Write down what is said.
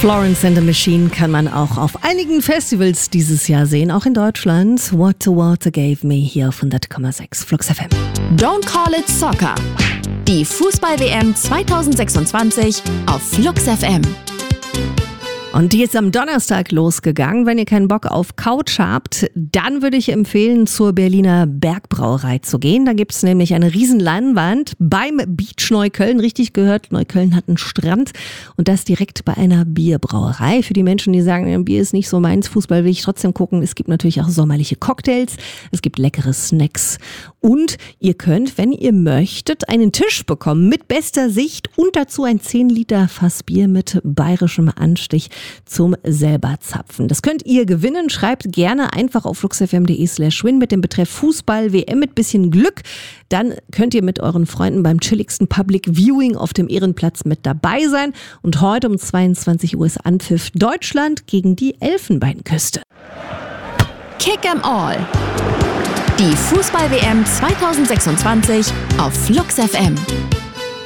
Florence and the Machine kann man auch auf einigen Festivals dieses Jahr sehen, auch in Deutschland. What the Water Gave Me hier auf 100,6 Flux FM. Don't Call It Soccer. Die Fußball-WM 2026 auf Flux FM. Und die ist am Donnerstag losgegangen. Wenn ihr keinen Bock auf Couch habt, dann würde ich empfehlen, zur Berliner Bergbrauerei zu gehen. Da gibt es nämlich eine riesen Leinwand beim Beach Neukölln. Richtig gehört, Neukölln hat einen Strand und das direkt bei einer Bierbrauerei. Für die Menschen, die sagen, Bier ist nicht so meins, Fußball will ich trotzdem gucken. Es gibt natürlich auch sommerliche Cocktails, es gibt leckere Snacks und ihr könnt, wenn ihr möchtet, einen Tisch bekommen mit bester Sicht und dazu ein 10 Liter Fass Bier mit bayerischem Anstich zum selber zapfen. Das könnt ihr gewinnen. Schreibt gerne einfach auf fluxfm.de/win mit dem Betreff Fußball WM mit bisschen Glück. Dann könnt ihr mit euren Freunden beim chilligsten Public Viewing auf dem Ehrenplatz mit dabei sein. Und heute um 22 Uhr ist Anpfiff Deutschland gegen die Elfenbeinküste. Kick 'em All. Die Fußball-WM 2026 auf Flux FM.